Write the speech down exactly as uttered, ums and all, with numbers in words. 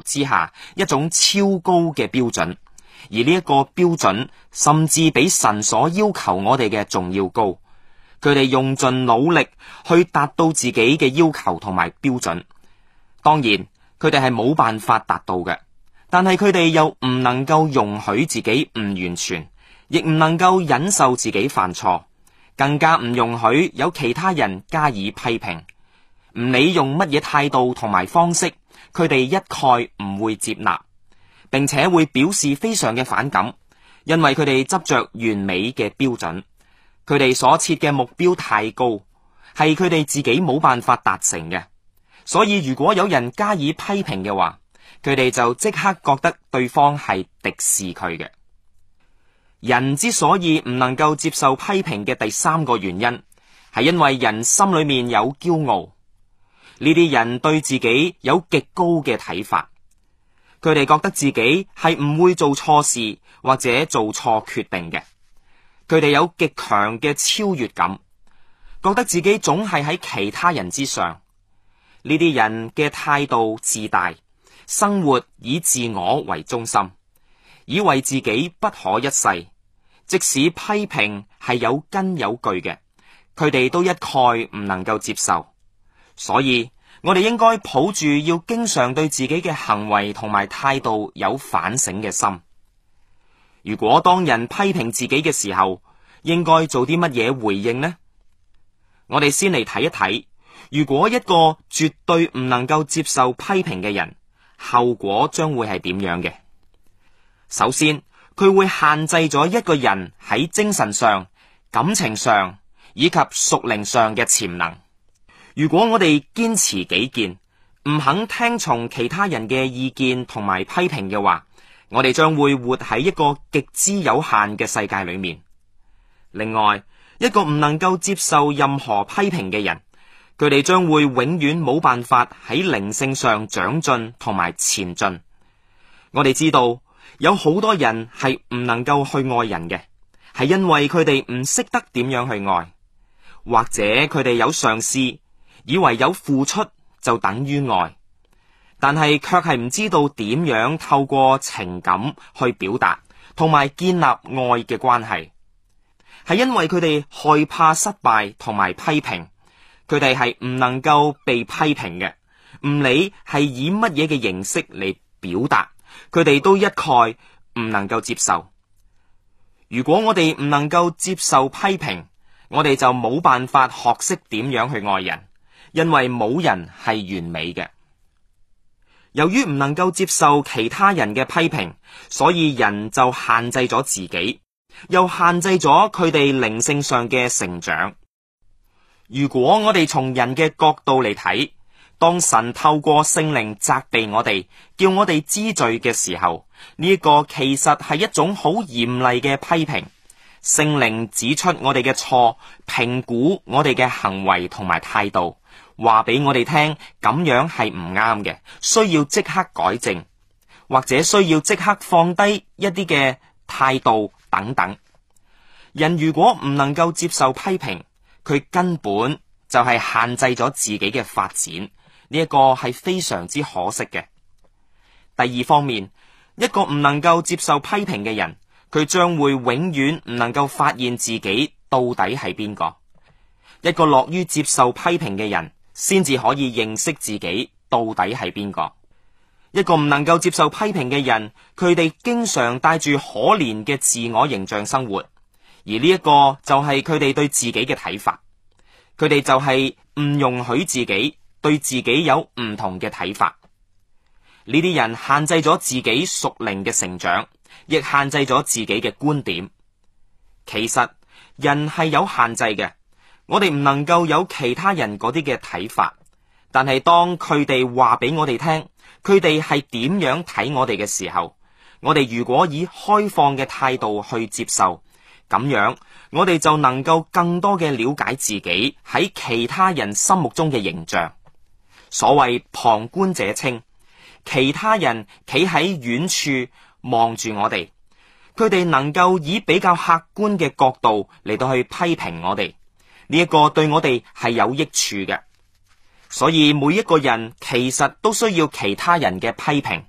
之下一種超高嘅標準，而呢一個標準甚至比神所要求我哋嘅仲要高。佢哋用盡努力去達到自己嘅要求同埋標準，當然佢哋係冇辦法達到嘅，但係佢哋又唔能夠容許自己唔完全，亦唔能夠忍受自己犯錯，更加唔容許有其他人加以批評。唔理用乜嘢態度同埋方式，佢哋一概唔會接納，並且會表示非常嘅反感，因為佢哋執着完美嘅標準，佢哋所設嘅目標太高，係佢哋自己冇辦法達成嘅。所以如果有人加以批評嘅話，佢哋就即刻覺得對方係敵視佢嘅。人之所以唔能夠接受批評嘅第三個原因，係因為人心裏面有驕傲。呢啲人對自己有極高嘅睇法，佢哋覺得自己係唔會做錯事或者做錯決定嘅。佢哋有極強嘅超越感，覺得自己總係喺其他人之上。呢啲人嘅態度自大，生活以自我為中心，以為自己不可一世，即使批評係有根有據嘅，佢哋都一概唔能夠接受。所以我哋應該抱住要經常對自己嘅行為同埋態度有反省嘅心。如果當人批評自己嘅時候，應該做啲乜嘢回應呢？我哋先嚟睇一睇，如果一個絕對唔能夠接受批評嘅人，後果將會係點樣嘅？首先，佢會限制咗一個人喺精神上、感情上以及屬靈上嘅潛能。如果我哋堅持己見，唔肯聽從其他人嘅意見同埋批評嘅話，我哋將會活喺一個極之有限嘅世界裏面。另外，一個唔能夠接受任何批評嘅人，佢哋將會永遠冇辦法喺靈性上長進同埋前進。我哋知道有好多人係唔能夠去愛人嘅，係因為佢哋唔識得點樣去愛，或者佢哋有嘗試，以為有付出就等於愛，但係卻係唔知道點樣透過情感去表達同埋建立愛嘅關係，係因為佢哋害怕失敗同埋批評，佢哋係唔能夠被批評嘅，唔理係以乜嘢嘅形式嚟表達，佢哋都一概唔能夠接受。如果我哋唔能夠接受批評，我哋就冇辦法學識點樣去愛人。因為冇人係完美嘅，由於唔能夠接受其他人嘅批評，所以人就限制咗自己，又限制咗佢哋靈性上嘅成長。如果我哋從人嘅角度嚟睇，當神透過聖靈責備我哋，叫我哋知罪嘅時候，呢一個其實係一種好嚴厲嘅批評。聖靈指出我哋嘅錯，評估我哋嘅行為同埋態度，話俾我哋聽，咁樣係唔啱嘅，需要即刻改正，或者需要即刻放低一啲嘅態度等等。人如果唔能夠接受批評，佢根本就係限制咗自己嘅發展，呢一個係非常之可惜嘅。第二方面，一個唔能夠接受批評嘅人，佢將會永遠唔能夠發現自己到底係邊個。一個樂於接受批評嘅人，先至可以認識自己到底係邊個。一個唔能夠接受批評嘅人，佢哋經常帶住可憐嘅自我形象生活，而呢一個就係佢哋對自己嘅睇法。佢哋就係唔容許自己對自己有唔同嘅睇法。呢啲人限制咗自己屬靈嘅成長，亦限制咗自己嘅觀點。其實人係有限制嘅，我哋唔能夠有其他人嗰啲嘅睇法，但係當佢哋話俾我哋聽，佢哋係點樣睇我哋嘅時候，我哋如果以開放嘅態度去接受，咁樣我哋就能夠更多嘅了解自己喺其他人心目中嘅形象。所謂旁觀者清，其他人企喺遠處望住我哋，佢哋能夠以比較客觀嘅角度嚟到去批評我哋，呢一個對我哋係有益處嘅。所以每一個人其實都需要其他人嘅批評。